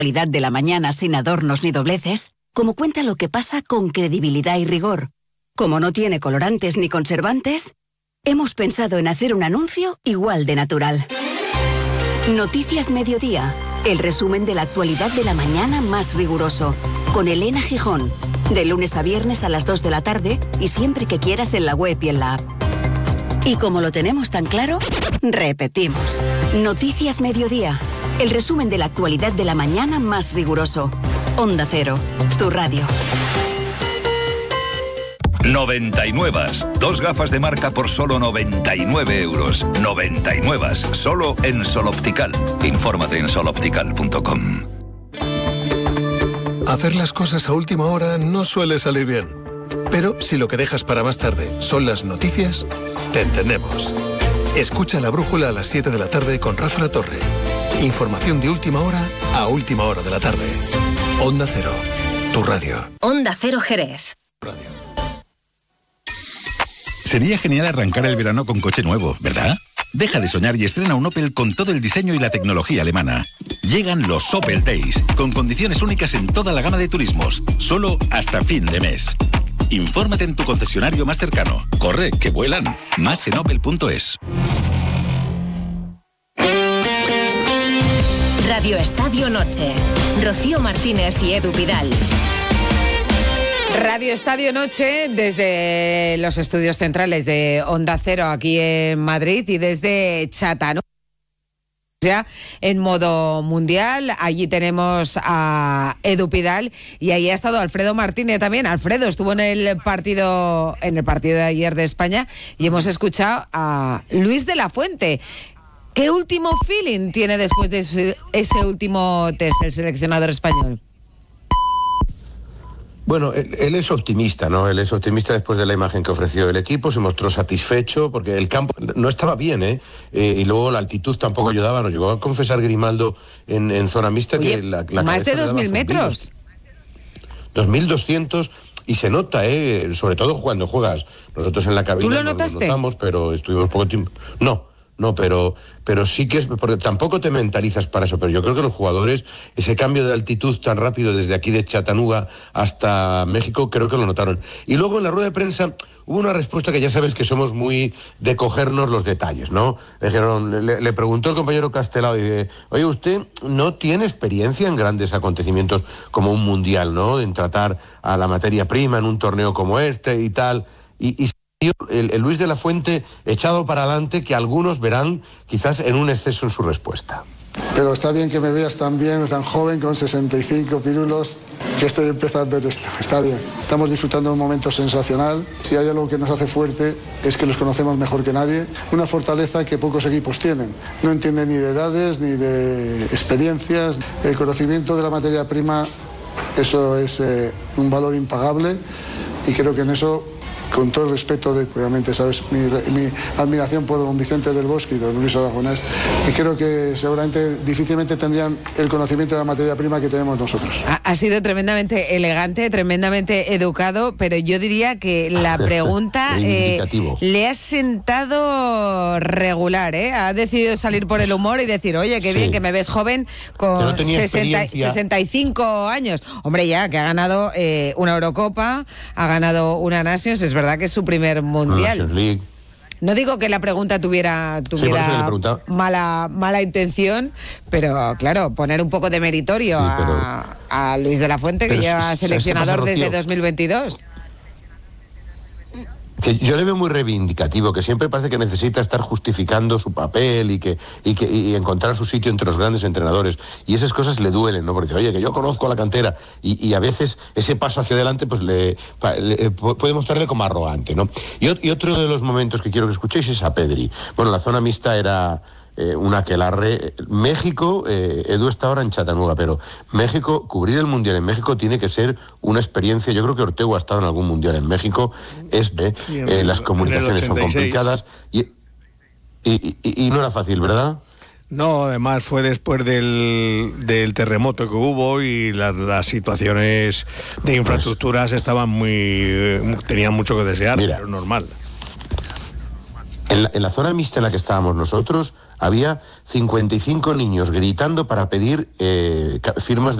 actualidad de la mañana sin adornos ni dobleces, como cuenta lo que pasa con credibilidad y rigor, como no tiene colorantes ni conservantes, hemos pensado en hacer un anuncio igual de natural. Noticias Mediodía, el resumen de la actualidad de la mañana más riguroso, con Elena Gijón, de lunes a viernes a las 2 de la tarde y siempre que quieras en la web y en la app. Y como lo tenemos tan claro, repetimos. Noticias Mediodía, el resumen de la actualidad de la mañana más riguroso. Onda Cero, tu radio. 99. 2 gafas de marca por solo 99 euros. 99. Solo en Sol Optical. Infórmate en soloptical.com. Hacer las cosas a última hora no suele salir bien. Pero si lo que dejas para más tarde son las noticias, te entendemos. Escucha La Brújula a las 7 de la tarde con Rafa La Torre. Información de última hora a última hora de la tarde. Onda Cero, tu radio. Onda Cero Jerez. Radio. Sería genial arrancar el verano con coche nuevo, ¿verdad? Deja de soñar y estrena un Opel con todo el diseño y la tecnología alemana. Llegan los Opel Days, con condiciones únicas en toda la gama de turismos, solo hasta fin de mes. Infórmate en tu concesionario más cercano. Corre, que vuelan. Más en opel.es. Radio Estadio Noche. Rocío Martínez y Edu Pidal. Radio Estadio Noche desde los estudios centrales de Onda Cero aquí en Madrid y desde Chattanooga. Ya en modo mundial, allí tenemos a Edu Pidal y ahí ha estado Alfredo Martínez también. Alfredo estuvo en el partido de ayer de España y hemos escuchado a Luis de la Fuente. ¿Qué último feeling tiene después de ese último test el seleccionador español? Bueno, él es optimista, ¿no? Él es optimista después de la imagen que ofreció el equipo, se mostró satisfecho porque el campo no estaba bien, y luego la altitud tampoco ayudaba. Nos llegó a confesar Grimaldo en zona mixta. Oye, que la más de 2.000 metros. 2.200 y se nota, sobre todo cuando juegas. Nosotros en la cabina ¿Tú lo no notaste? lo notamos, pero estuvimos poco tiempo. No, pero sí que es, porque tampoco te mentalizas para eso, pero yo creo que los jugadores, ese cambio de altitud tan rápido desde aquí de Chattanooga hasta México, creo que lo notaron. Y luego en la rueda de prensa hubo una respuesta que ya sabes que somos muy de cogernos los detalles, ¿no? Le preguntó el compañero Castelao y dice, oye, usted no tiene experiencia en grandes acontecimientos como un mundial, ¿no? En tratar a la materia prima en un torneo como este y tal, y el Luis de la Fuente echado para adelante, que algunos verán quizás en un exceso en su respuesta. Pero está bien que me veas tan bien, tan joven, con 65 pirulos, que estoy empezando en esto. Está bien. Estamos disfrutando de un momento sensacional. Si hay algo que nos hace fuerte es que los conocemos mejor que nadie. Una fortaleza que pocos equipos tienen. No entienden ni de edades ni de experiencias. El conocimiento de la materia prima, eso es un valor impagable y creo que en eso, con todo el respeto obviamente, sabes, mi admiración por don Vicente del Bosque y don Luis Aragonés, y creo que seguramente difícilmente tendrían el conocimiento de la materia prima que tenemos nosotros. Ha sido tremendamente elegante, tremendamente educado, pero yo diría que la pregunta le ha sentado regular, ¿eh? Ha decidido salir por el humor y decir, oye, qué bien, que me ves joven con 65 años. Hombre, ya, que ha ganado una Eurocopa, ha ganado una Nations, es verdad que es su primer mundial. No digo que la pregunta tuviera mala intención, pero claro, poner un poco de meritorio a Luis de la Fuente, que lleva seleccionador desde 2022. Que yo le veo muy reivindicativo, que siempre parece que necesita estar justificando su papel y encontrar su sitio entre los grandes entrenadores. Y esas cosas le duelen, ¿no? Porque dice, oye, que yo conozco la cantera. Y a veces ese paso hacia adelante pues le puede mostrarle como arrogante, ¿no? Y otro de los momentos que quiero que escuchéis es a Pedri. Bueno, la zona mixta era un aquelarre. México, Edu está ahora en Chattanooga, pero México, cubrir el Mundial en México tiene que ser una experiencia. Yo creo que Ortego ha estado en algún Mundial en México. Las comunicaciones son complicadas y no era fácil, ¿verdad? No, además fue después del terremoto que hubo y las situaciones de infraestructuras estaban tenían mucho que desear, pero normal. En la zona mixta en la que estábamos nosotros había 55 niños gritando para pedir firmas de